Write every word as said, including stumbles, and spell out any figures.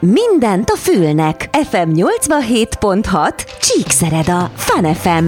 Mindent a fülnek. ef em nyolcvanhét pont hat Csíkszereda. Fun ef em.